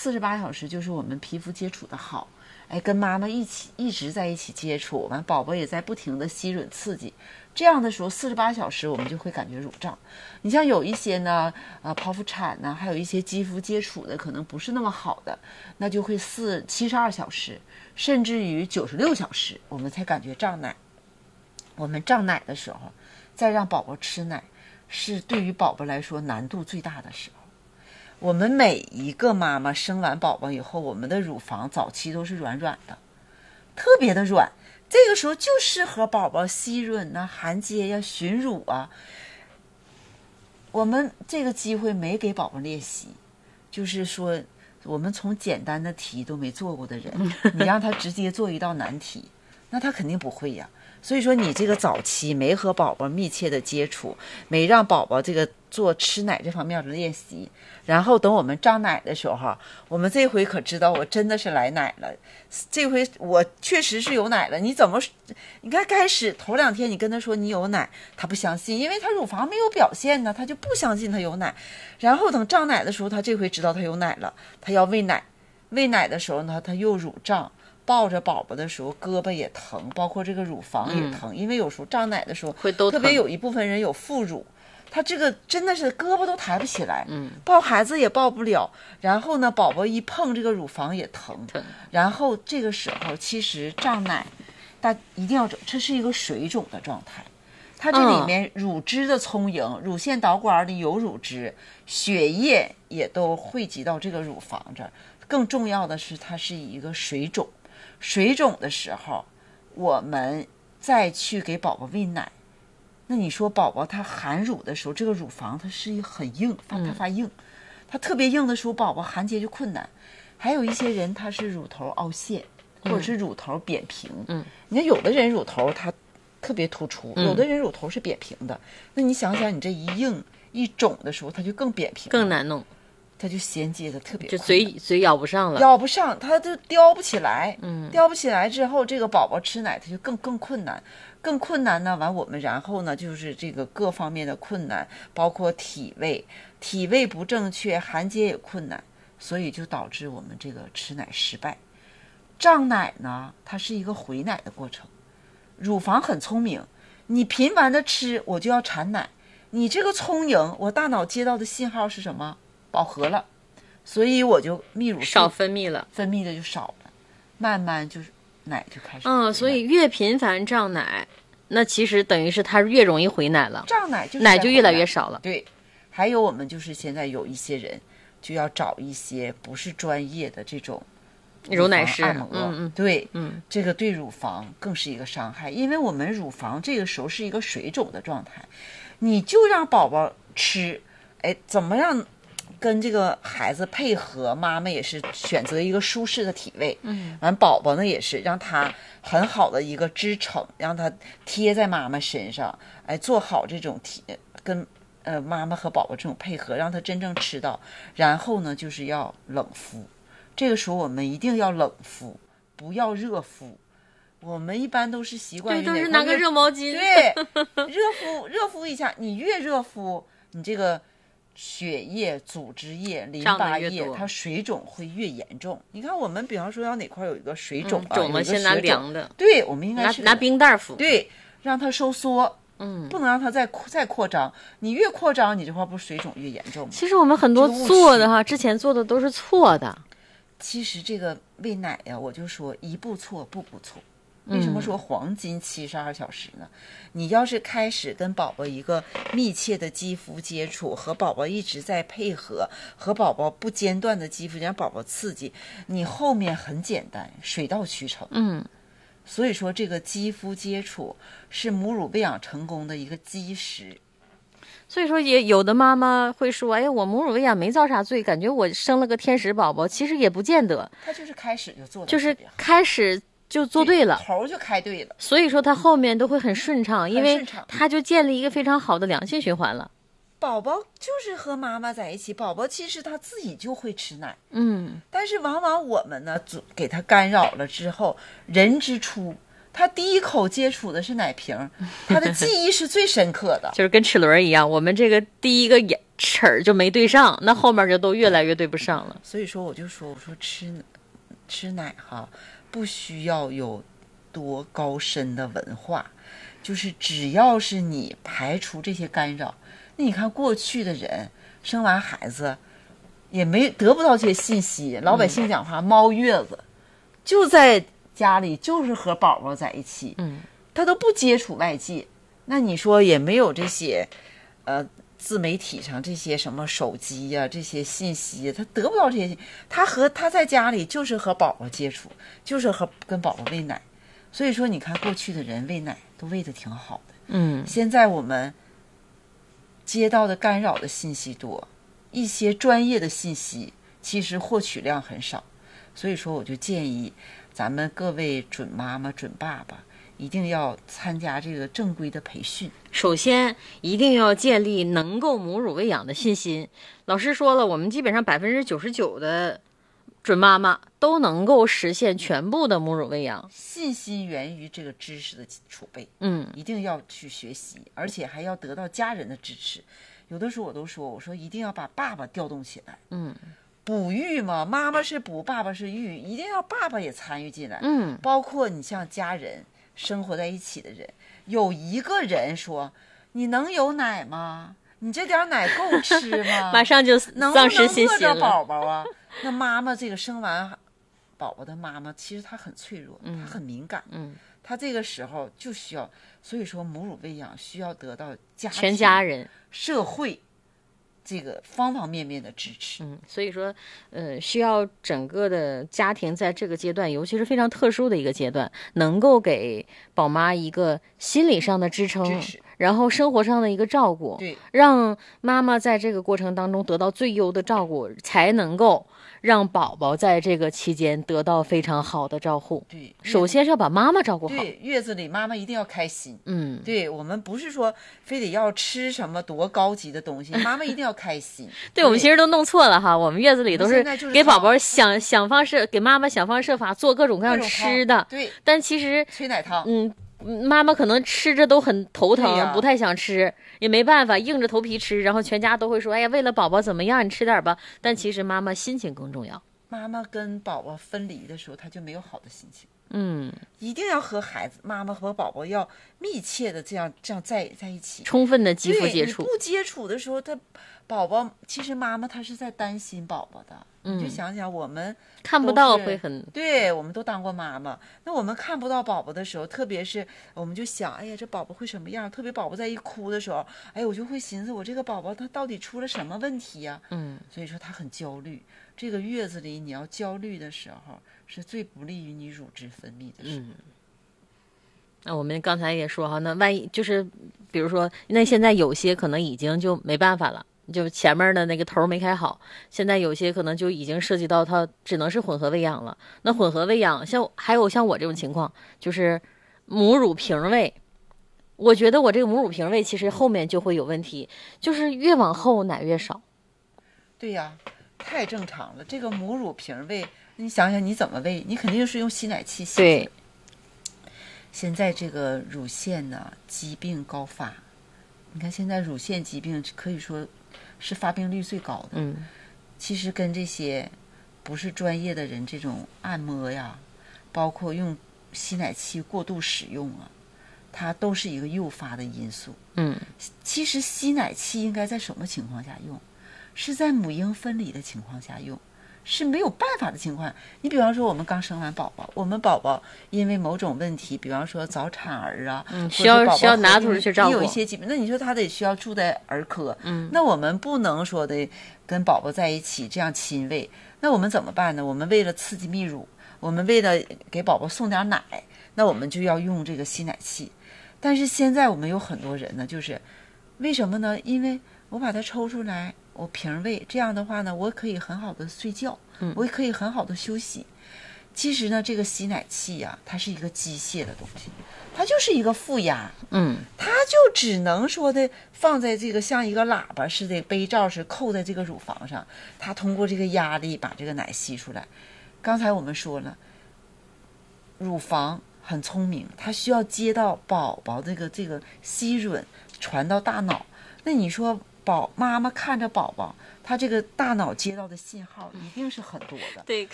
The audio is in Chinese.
48小时就是我们皮肤接触的好，跟妈妈一直在一起接触，完宝宝也在不停的吸吮刺激，这样的时候48小时我们就会感觉乳胀。你像有一些呢，剖腹产呢，还有一些肌肤接触的可能不是那么好的，那就会72小时，甚至于96小时，我们才感觉胀奶。我们胀奶的时候，再让宝宝吃奶，是对于宝宝来说难度最大的时候。我们每一个妈妈生完宝宝以后，我们的乳房早期都是软软的，特别的软，这个时候就适合宝宝吸吮啊、含接呀、吮乳啊。我们这个机会没给宝宝练习，就是说我们从简单的题都没做过的人，你让他直接做一道难题，那他肯定不会呀。所以说你这个早期没和宝宝密切的接触，没让宝宝这个做吃奶这方面的练习，然后等我们胀奶的时候，我们这回可知道我真的是来奶了，这回我确实是有奶了。你怎么，你看开始头2天你跟他说你有奶，他不相信，因为他乳房没有表现呢，他就不相信他有奶。然后等胀奶的时候，他这回知道他有奶了，他要喂奶，喂奶的时候呢，他又乳胀。抱着宝宝的时候胳膊也疼，包括这个乳房也疼，因为有时候胀奶的时候会都疼， 特别有一部分人有副乳，他这个真的是胳膊都抬不起来，抱孩子也抱不了，然后呢宝宝一碰这个乳房也疼，然后这个时候其实胀奶一定要这是一个水肿的状态，它这里面乳汁的充盈，乳腺导管里有乳汁，血液也都汇集到这个乳房这儿，更重要的是它是一个水肿。水肿的时候，我们再去给宝宝喂奶，那你说宝宝他含乳的时候，这个乳房它是很硬，它发硬，它特别硬的时候，宝宝含接就困难。还有一些人他是乳头凹陷，或者是乳头扁平。你看有的人乳头它特别突出，有的人乳头是扁平的。那你想想，你这一硬一肿的时候，它就更扁平， 更难弄。 它就衔接的特别就嘴咬不上了， 咬不上，它就叼不起来。叼不起来之后，这个宝宝吃奶它就更困难，更困难呢。完我们然后呢，就是这个各方面的困难，包括体位不正确，含接也困难，所以就导致我们这个吃奶失败。胀奶呢，它是一个回奶的过程。乳房很聪明，你频繁的吃，我就要产奶。你这个充盈，我大脑接到的信号是什么？饱和了，所以我就泌乳素少分泌了， 分泌的就少了，慢慢就是奶就开始。 所以越频繁胀奶，那其实等于是它越容易回奶了， 胀奶就是奶就越来越少了。 对，还有我们就是现在有一些人就要找一些不是专业的这种揉奶师， 对，这个对乳房更是一个伤害，因为我们乳房这个时候是一个水肿的状态，你就让宝宝吃，怎么让跟这个孩子配合，妈妈也是选择一个舒适的体位，完宝宝呢也是让他很好的一个支撑，让他贴在妈妈身上，做好这种跟妈妈和宝宝这种配合，让他真正吃到。然后呢就是要冷敷，这个时候我们一定要冷敷，不要热敷。我们一般都是习惯于都是拿个热毛巾， 对，热敷一下，你越热敷，你这个血液、组织液、淋巴液，它水肿会越严重。你看，我们比方说要哪块有一个水肿肿了先拿凉的， 对，我们应该是拿冰袋敷， 对，让它收缩，不能让它再扩张。你越扩张，你这块不水肿越严重。 其实我们很多做的之前做的都是错的。 其实这个喂奶呀，我就说一步错，步步错。为什么说黄金72小时呢？你要是开始跟宝宝一个密切的肌肤接触，和宝宝一直在配合，和宝宝不间断的肌肤让宝宝刺激，你后面很简单，水到渠成。所以说这个肌肤接触是母乳喂养成功的一个基石。 所以说也有的妈妈会说，我母乳喂养没遭啥罪，感觉我生了个天使宝宝，其实也不见得。 他就是开始就做的， 就是开始就做对了， 头就开对了， 所以说他后面都会很顺畅，因为他就建立一个非常好的良性循环了。 宝宝就是和妈妈在一起，宝宝其实他自己就会吃奶，但是往往我们呢给他干扰了之后，人之初，他第一口接触的是奶瓶，他的记忆是最深刻的， 就是跟齿轮一样，我们这个第一个齿儿就没对上，那后面就都越来越对不上了。 所以说我说吃奶哈，不需要有多高深的文化，就是只要是你排除这些干扰，那你看过去的人生完孩子也得不到这些信息，老百姓讲话猫月子就在家里就是和宝宝在一起，他都不接触外界，那你说也没有这些自媒体上这些什么手机呀、这些信息，他得不到这些，他在家里就是和宝宝接触，就是跟宝宝喂奶，所以说你看过去的人喂奶都喂得挺好的，现在我们接到的干扰的信息多，一些专业的信息其实获取量很少，所以说我就建议咱们各位准妈妈、准爸爸一定要参加这个正规的培训。 首先一定要建立能够母乳喂养的信心。老师说了，我们基本上99%的准妈妈都能够实现全部的母乳喂养。 信心源于这个知识的储备，一定要去学习，而且还要得到家人的支持。有的时候我说一定要把爸爸调动起来，哺育嘛，妈妈是哺，爸爸是育，一定要爸爸也参与进来，包括你像家人生活在一起的人，有一个人说你能有奶吗？你这点奶够吃吗？ 马上就丧失信心了。能不能饿着宝宝啊？那妈妈这个生完宝宝的妈妈，其实她很脆弱，她很敏感，她这个时候就需要，所以说母乳喂养需要得到全家人、 社会这个方方面面的支持。 所以说，需要整个的家庭在这个阶段，尤其是非常特殊的一个阶段，能够给宝妈一个心理上的支撑，然后生活上的一个照顾， 对， 让妈妈在这个过程当中得到最优的照顾，才能够让宝宝在这个期间得到非常好的照顾。 对， 首先是要把妈妈照顾好。 对，月子里妈妈一定要开心。对，我们不是说非得要吃什么多高级的东西，妈妈一定要开心。 对，我们其实都弄错了哈，我们月子里都是给宝宝想方设，给妈妈想方设法做各种各样吃的。 对， 但其实催奶汤， 妈妈可能吃着都很头疼，不太想吃，也没办法，硬着头皮吃，然后全家都会说：“哎呀，为了宝宝怎么样，你吃点吧。”但其实妈妈心情更重要。 妈妈跟宝宝分离的时候，她就没有好的心情。一定要和孩子、妈妈和宝宝要密切的这样在一起， 充分的肌肤接触。 你不接触的时候，宝宝其实妈妈她是在担心宝宝的。你就想想，我们看不到会很， 对，我们都当过妈妈。那我们看不到宝宝的时候，特别是我们就想，哎呀，这宝宝会什么样？特别宝宝在一哭的时候，哎，我就会寻思，我这个宝宝他到底出了什么问题呀？所以说他很焦虑。这个月子里你要焦虑的时候，是最不利于你乳汁分泌的时候。 那我们刚才也说哈，那万一就是比如说，那现在有些可能已经就没办法了，就前面的那个头没开好，现在有些可能就已经涉及到它只能是混合喂养了。那混合喂养，还有像我这种情况，就是母乳瓶喂。我觉得我这个母乳瓶喂其实后面就会有问题，就是越往后奶越少。 对呀，太正常了。这个母乳瓶喂，你想想你怎么喂？你肯定是用吸奶器吸。 对。 现在这个乳腺呢，疾病高发。你看现在乳腺疾病可以说是发病率最高的。其实跟这些不是专业的人这种按摩呀，包括用吸奶器过度使用啊，它都是一个诱发的因素。其实吸奶器应该在什么情况下用？是在母婴分离的情况下用，是没有办法的情况。你比方说我们刚生完宝宝，我们宝宝因为某种问题，比方说早产儿啊， 需要拿出去照顾， 有一些疾病，那你说他得需要住在儿科，那我们不能说的跟宝宝在一起这样亲喂，那我们怎么办呢？我们为了刺激泌乳，我们为了给宝宝送点奶，那我们就要用这个吸奶器。但是现在我们有很多人呢，就是为什么呢？因为我把它抽出来，我瓶喂，这样的话呢，我可以很好的睡觉，我也可以很好的休息。其实呢，这个吸奶器呀，它是一个机械的东西，它就是一个负压，它就只能说的放在这个像一个喇叭似的杯罩是扣在这个乳房上，它通过这个压力把这个奶吸出来。刚才我们说了，乳房很聪明，它需要接到宝宝这个吸吮传到大脑。那你说妈妈看着宝宝，他这个大脑接到的信号一定是很多的。 对，